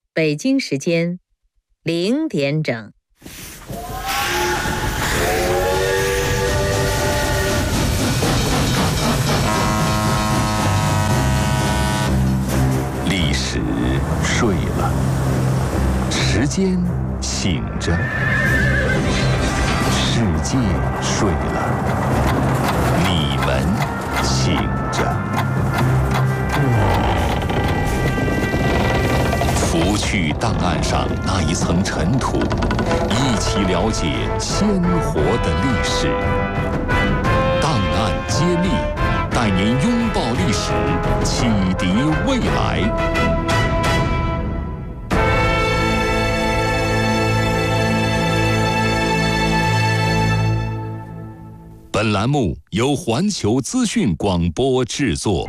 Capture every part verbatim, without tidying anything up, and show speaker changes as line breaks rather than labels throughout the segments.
北京时间零点整。
历史睡了，时间醒着，世界睡了，你们醒着。拂去档案上那一层尘土，一起了解鲜活的历史。档案揭秘，带您拥抱历史，启迪未来。本栏目由环球资讯广播制作。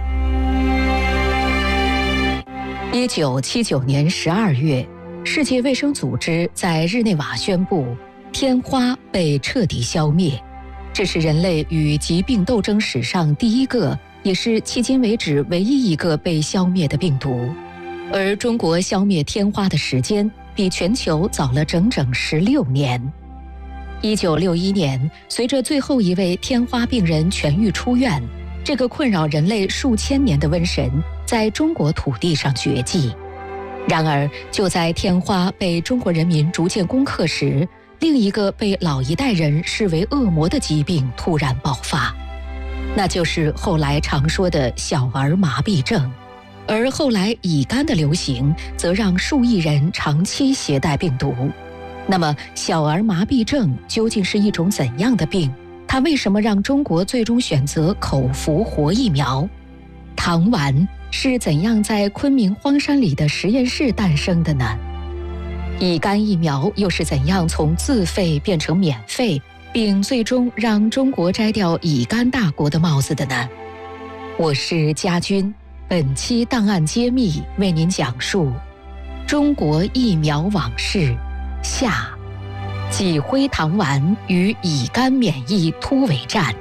一九七九年十二月，世界卫生组织在日内瓦宣布，天花被彻底消灭。这是人类与疾病斗争史上第一个，也是迄今为止唯一一个被消灭的病毒。而中国消灭天花的时间比全球早了整整十六年。一九六一年，随着最后一位天花病人痊愈出院，这个困扰人类数千年的瘟神在中国土地上绝迹。然而，就在天花被中国人民逐渐攻克时，另一个被老一代人视为恶魔的疾病突然爆发，那就是后来常说的小儿麻痹症。而后来乙肝的流行，则让数亿人长期携带病毒。那么，小儿麻痹症究竟是一种怎样的病？它为什么让中国最终选择口服活疫苗？糖丸是怎样在昆明荒山里的实验室诞生的呢？乙肝疫苗又是怎样从自费变成免费，并最终让中国摘掉乙肝大国的帽子的呢？我是家军，本期档案揭秘为您讲述中国疫苗往事下，脊灰糖丸与乙肝免疫突围战。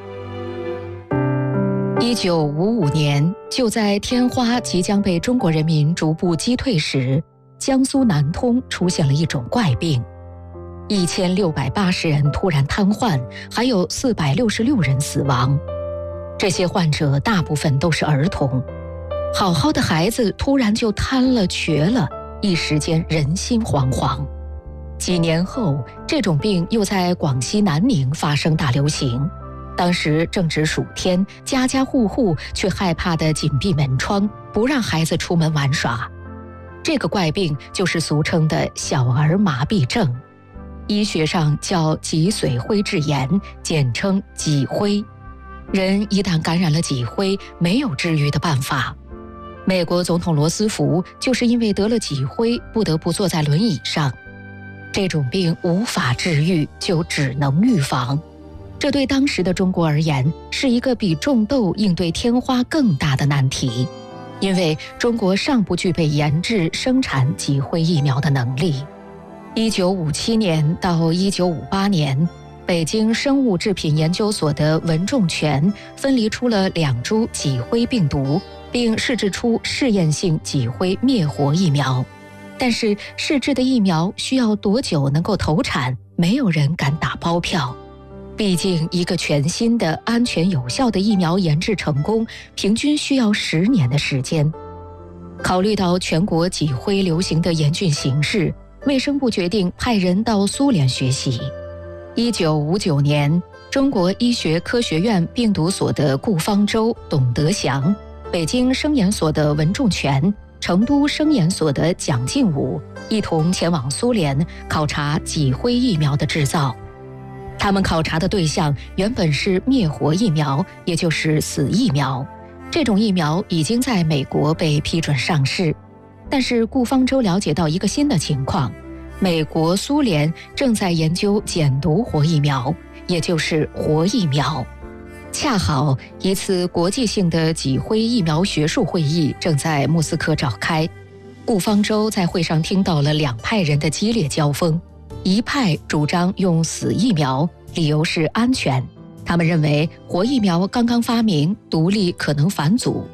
一九五五年，就在天花即将被中国人民逐步击退时，江苏南通出现了一种怪病，一千六百八十人突然瘫痪，还有四百六十六人死亡。这些患者大部分都是儿童，好好的孩子突然就瘫了瘸了，一时间人心惶惶。几年后，这种病又在广西南宁发生大流行。当时正值暑天，家家户户却害怕地紧闭门窗，不让孩子出门玩耍。这个怪病就是俗称的小儿麻痹症，医学上叫脊髓灰质炎，简称脊灰。人一旦感染了脊灰，没有治愈的办法。美国总统罗斯福就是因为得了脊灰，不得不坐在轮椅上。这种病无法治愈，就只能预防。这对当时的中国而言，是一个比种豆应对天花更大的难题，因为中国尚不具备研制生产脊灰疫苗的能力。一九五七年到一九五八年，北京生物制品研究所的文仲全分离出了两株脊灰病毒，并试制出试验性脊灰灭活疫苗。但是试制的疫苗需要多久能够投产，没有人敢打包票。毕竟一个全新的安全有效的疫苗研制成功，平均需要十年的时间。考虑到全国脊灰流行的严峻形势，卫生部决定派人到苏联学习。一九五九年，中国医学科学院病毒所的顾方舟、董德祥，北京生研所的文仲全，成都生研所的蒋劲武一同前往苏联考察脊灰疫苗的制造。他们考察的对象原本是灭活疫苗，也就是死疫苗。这种疫苗已经在美国被批准上市，但是顾方舟了解到一个新的情况，美国、苏联正在研究减毒活疫苗，也就是活疫苗。恰好一次国际性的脊灰疫苗学术会议正在莫斯科召开，顾方舟在会上听到了两派人的激烈交锋。一派主张用死疫苗，理由是安全，他们认为活疫苗刚刚发明，毒力可能反祖。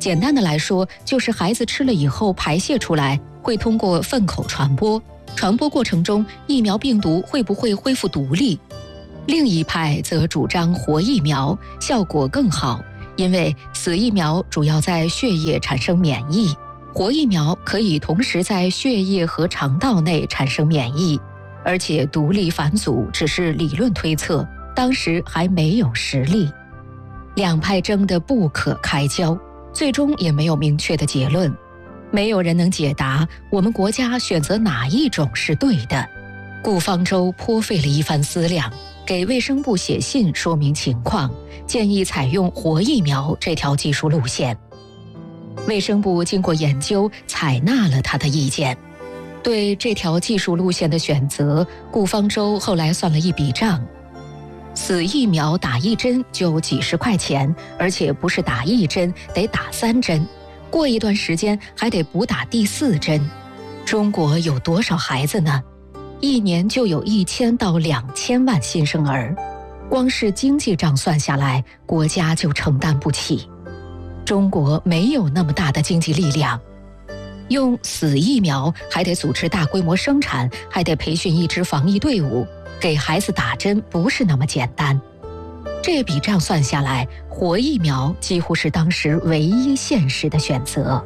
简单的来说，就是孩子吃了以后排泄出来，会通过粪口传播，传播过程中疫苗病毒会不会恢复独立？另一派则主张活疫苗，效果更好，因为死疫苗主要在血液产生免疫，活疫苗可以同时在血液和肠道内产生免疫，而且独立返祖只是理论推测，当时还没有实例。两派争得不可开交，最终也没有明确的结论，没有人能解答我们国家选择哪一种是对的。顾方舟颇费了一番思量，给卫生部写信说明情况，建议采用活疫苗这条技术路线。卫生部经过研究，采纳了他的意见。对这条技术路线的选择，顾方舟后来算了一笔账：死疫苗打一针就几十块钱，而且不是打一针，得打三针，过一段时间还得补打第四针。中国有多少孩子呢？一年就有一千到两千万新生儿，光是经济账算下来，国家就承担不起。中国没有那么大的经济力量，用死疫苗还得组织大规模生产，还得培训一支防疫队伍，给孩子打针不是那么简单。这笔账算下来，活疫苗几乎是当时唯一现实的选择。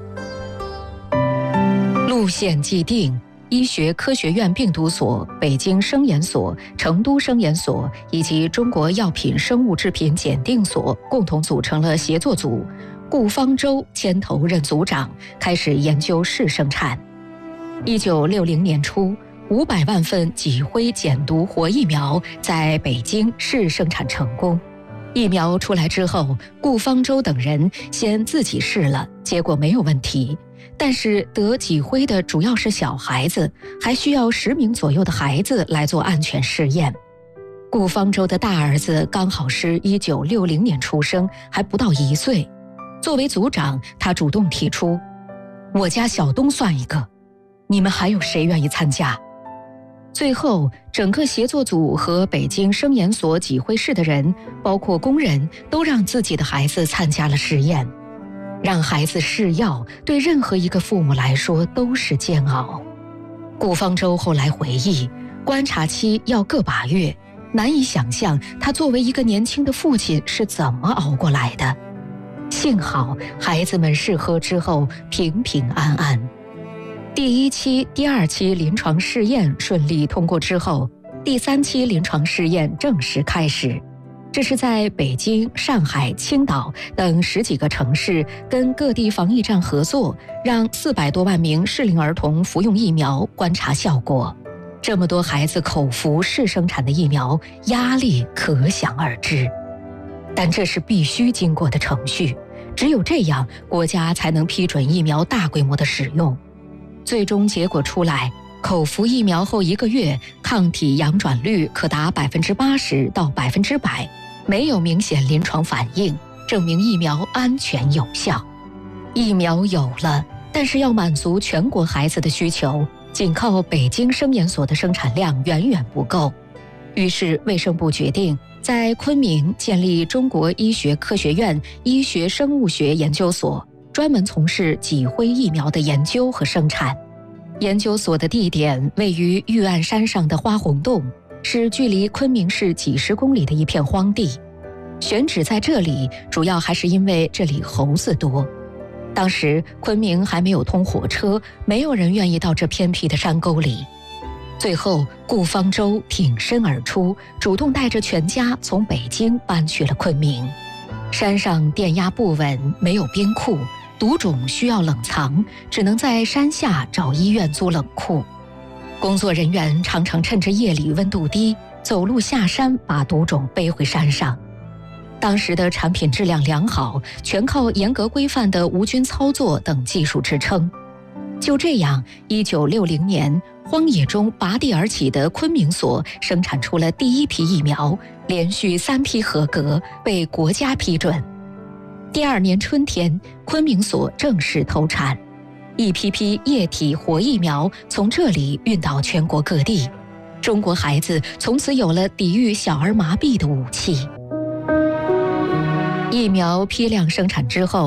路线既定，医学科学院病毒所、北京生研所、成都生研所以及中国药品生物制品检定所共同组成了协作组，顾方舟牵头任组长，开始研究试生产。一九六零年初，五百万份脊灰减毒活疫苗在北京试生产成功。疫苗出来之后，顾方舟等人先自己试了，结果没有问题。但是得脊灰的主要是小孩子，还需要十名左右的孩子来做安全试验。顾方舟的大儿子刚好是一九六零年出生，还不到一岁。作为组长，他主动提出：“我家小东算一个，你们还有谁愿意参加？”最后，整个协作组和北京生研所脊灰室的人，包括工人，都让自己的孩子参加了实验。让孩子试药，对任何一个父母来说都是煎熬。顾方舟后来回忆，观察期要个把月，难以想象他作为一个年轻的父亲是怎么熬过来的。幸好孩子们试喝之后平平安安。第一期、第二期临床试验顺利通过之后，第三期临床试验正式开始。这是在北京、上海、青岛等十几个城市跟各地防疫站合作，让四百多万名适龄儿童服用疫苗，观察效果。这么多孩子口服试生产的疫苗，压力可想而知。但这是必须经过的程序，只有这样，国家才能批准疫苗大规模的使用。最终结果出来，口服疫苗后一个月，抗体阳转率可达百分之八十到百分之百，没有明显临床反应，证明疫苗安全有效。疫苗有了，但是要满足全国孩子的需求，仅靠北京生研所的生产量远远不够。于是卫生部决定在昆明建立中国医学科学院医学生物学研究所，专门从事脊灰疫苗的研究和生产。研究所的地点位于玉案山上的花红洞，是距离昆明市几十公里的一片荒地。选址在这里，主要还是因为这里猴子多。当时昆明还没有通火车，没有人愿意到这偏僻的山沟里。最后，顾方舟挺身而出，主动带着全家从北京搬去了昆明。山上电压不稳，没有冰库，毒种需要冷藏，只能在山下找医院租冷库。工作人员常常趁着夜里温度低，走路下山把毒种背回山上。当时的产品质量良好，全靠严格规范的无菌操作等技术支撑。就这样，一九六零年，荒野中拔地而起的昆明所生产出了第一批疫苗，连续三批合格，被国家批准。第二年春天，昆明所正式投产，一批批液体活疫苗从这里运到全国各地，中国孩子从此有了抵御小儿麻痹的武器。疫苗批量生产之后，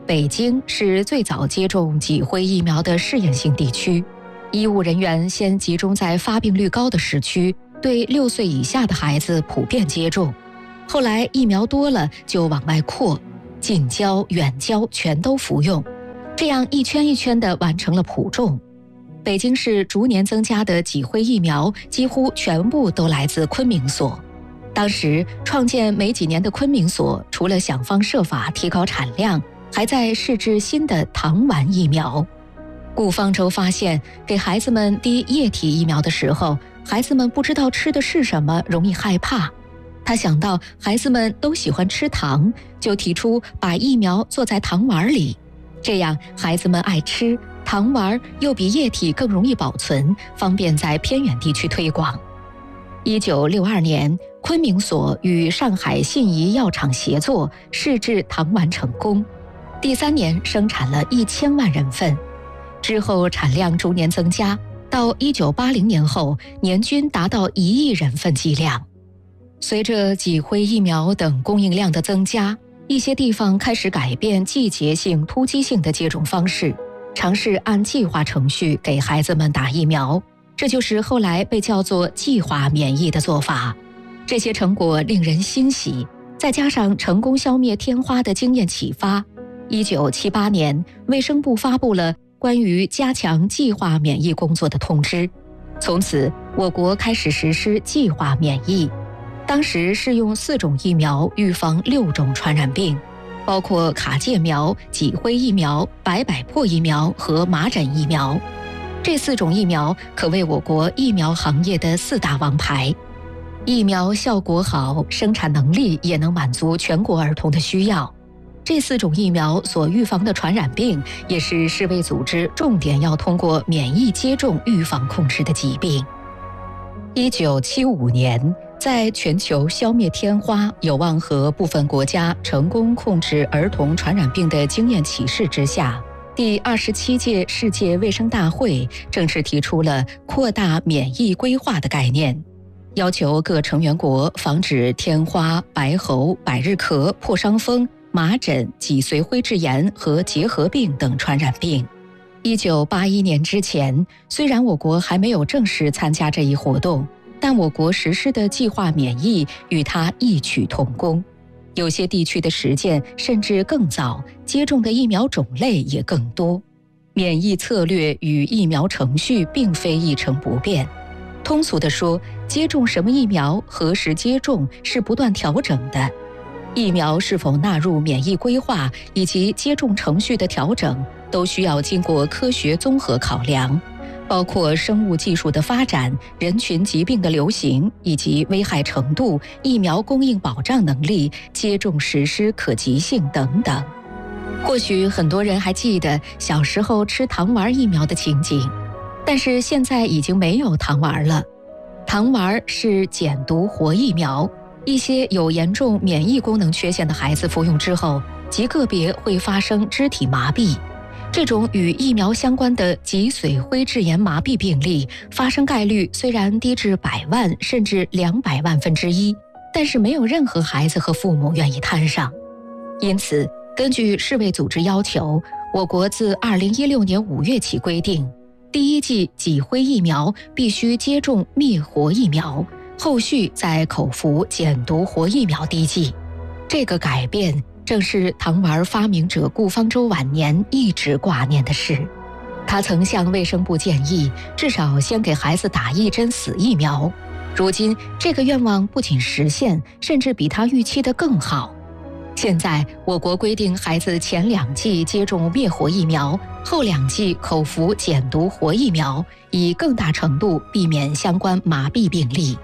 北京是最早接种脊灰疫苗的试验性地区，医务人员先集中在发病率高的时区，对六岁以下的孩子普遍接种。后来疫苗多了就往外扩，近郊、远郊全都服用，这样一圈一圈地完成了普种。北京市逐年增加的脊灰疫苗几乎全部都来自昆明所。当时创建没几年的昆明所，除了想方设法提高产量，还在试制新的糖丸疫苗。顾方舟发现，给孩子们滴液体疫苗的时候，孩子们不知道吃的是什么，容易害怕。他想到孩子们都喜欢吃糖，就提出把疫苗做在糖丸里，这样孩子们爱吃，糖丸又比液体更容易保存，方便在偏远地区推广。一九六二年，昆明所与上海信宜药厂协作试制糖丸成功，第三年生产了一千万人份，之后产量逐年增加，到一九八零年后，年均达到一亿人份剂量。随着脊灰疫苗等供应量的增加，一些地方开始改变季节性、突击性的接种方式，尝试按计划程序给孩子们打疫苗，这就是后来被叫做计划免疫的做法。这些成果令人欣喜，再加上成功消灭天花的经验启发，一九七八年，卫生部发布了关于加强计划免疫工作的通知，从此我国开始实施计划免疫。当时是用四种疫苗预防六种传染病，包括卡介苗、脊灰疫苗、白百破疫苗和麻疹疫苗。这四种疫苗可谓我国疫苗行业的四大王牌。疫苗效果好，生产能力也能满足全国儿童的需要。这四种疫苗所预防的传染病，也是世卫组织重点要通过免疫接种预防控制的疾病。一九七五年，在全球消灭天花有望和部分国家成功控制儿童传染病的经验启示之下，第二十七届世界卫生大会正式提出了扩大免疫规划的概念，要求各成员国防止天花、白喉、百日咳、破伤风、麻疹、脊髓灰质炎和结核病等传染病。一九八一年之前，虽然我国还没有正式参加这一活动，但我国实施的计划免疫与它异曲同工。有些地区的实践甚至更早，接种的疫苗种类也更多。免疫策略与疫苗程序并非一成不变。通俗地说，接种什么疫苗、何时接种是不断调整的。疫苗是否纳入免疫规划以及接种程序的调整，都需要经过科学综合考量，包括生物技术的发展、人群疾病的流行以及危害程度、疫苗供应保障能力、接种实施可及性等等。或许很多人还记得小时候吃糖丸疫苗的情景，但是现在已经没有糖丸了。糖丸是减毒活疫苗，一些有严重免疫功能缺陷的孩子服用之后，极个别会发生肢体麻痹。这种与疫苗相关的脊髓灰质炎麻痹病例发生概率虽然低至百万甚至两百万分之一，但是没有任何孩子和父母愿意摊上。因此，根据世卫组织要求，我国自二零一六年五月起规定，第一剂脊灰疫苗必须接种灭活疫苗，后续再口服减毒活疫苗滴剂。这个改变正是糖丸发明者顾方舟晚年一直挂念的事。他曾向卫生部建议，至少先给孩子打一针死疫苗。如今，这个愿望不仅实现，甚至比他预期的更好。现在，我国规定孩子前两剂接种灭活疫苗，后两剂口服减毒活疫苗，以更大程度避免相关麻痹病例。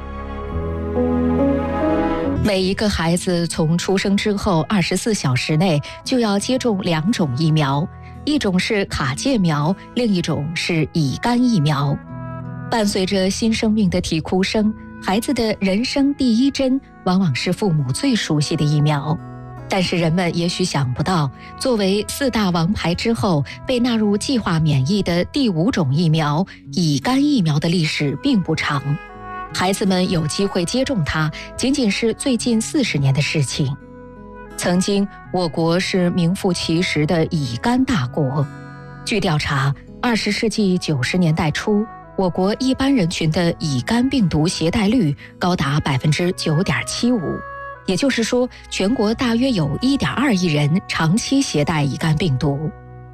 每一个孩子从出生之后二十四小时内就要接种两种疫苗，一种是卡介苗，另一种是乙肝疫苗。伴随着新生命的啼哭声，孩子的人生第一针往往是父母最熟悉的疫苗。但是人们也许想不到，作为四大王牌之后被纳入计划免疫的第五种疫苗乙肝疫苗的历史并不长。孩子们有机会接种它，仅仅是最近四十年的事情。 曾经，我国是名副其实的乙肝大国。据调查，二十世纪九十年代初，我国一般人群的乙肝病毒携带率高达百分之九点七五，也就是说，全国大约有一点二亿人长期携带乙肝病毒。